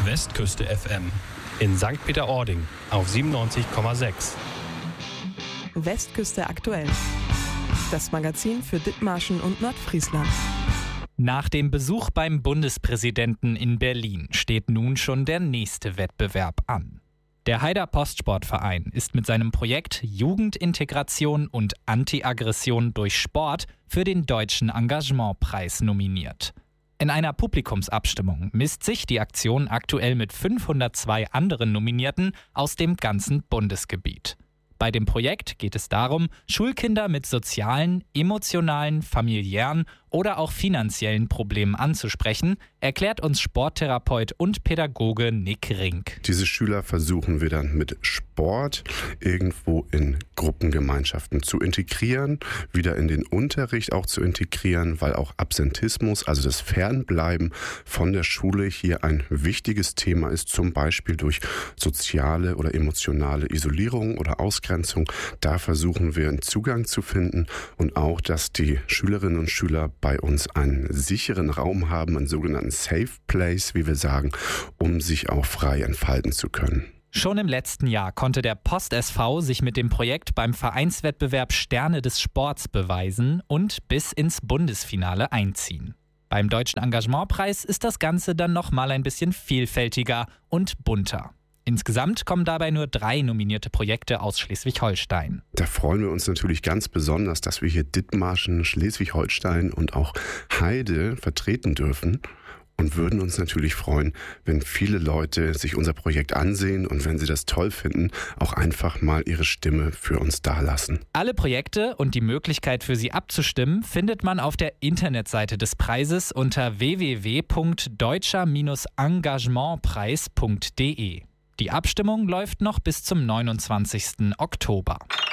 Westküste FM in St. Peter-Ording auf 97,6. Westküste aktuell. Das Magazin für Dithmarschen und Nordfriesland. Nach dem Besuch beim Bundespräsidenten in Berlin steht nun schon der nächste Wettbewerb an. Der Haider Postsportverein ist mit seinem Projekt Jugendintegration und Anti-Aggression durch Sport für den Deutschen Engagementpreis nominiert. In einer Publikumsabstimmung misst sich die Aktion aktuell mit 502 anderen Nominierten aus dem ganzen Bundesgebiet. Bei dem Projekt geht es darum, Schulkinder mit sozialen, emotionalen, familiären oder auch finanziellen Problemen anzusprechen, erklärt uns Sporttherapeut und Pädagoge Nick Rink. Diese Schüler versuchen wir dann mit Sport irgendwo in Gruppengemeinschaften zu integrieren, wieder in den Unterricht auch zu integrieren, weil auch Absentismus, also das Fernbleiben von der Schule hier ein wichtiges Thema ist, zum Beispiel durch soziale oder emotionale Isolierung oder Ausgrenzung. Da versuchen wir einen Zugang zu finden und auch, dass die Schülerinnen und Schüler bei uns einen sicheren Raum haben, einen sogenannten Safe Place, wie wir sagen, um sich auch frei entfalten zu können. Schon im letzten Jahr konnte der Post SV sich mit dem Projekt beim Vereinswettbewerb Sterne des Sports beweisen und bis ins Bundesfinale einziehen. Beim Deutschen Engagementpreis ist das Ganze dann nochmal ein bisschen vielfältiger und bunter. Insgesamt kommen dabei nur 3 nominierte Projekte aus Schleswig-Holstein. Da freuen wir uns natürlich ganz besonders, dass wir hier Dithmarschen, Schleswig-Holstein und auch Heide vertreten dürfen und würden uns natürlich freuen, wenn viele Leute sich unser Projekt ansehen und wenn sie das toll finden, auch einfach mal ihre Stimme für uns dalassen. Alle Projekte und die Möglichkeit für sie abzustimmen findet man auf der Internetseite des Preises unter www.deutscher-engagementpreis.de. Die Abstimmung läuft noch bis zum 29. Oktober.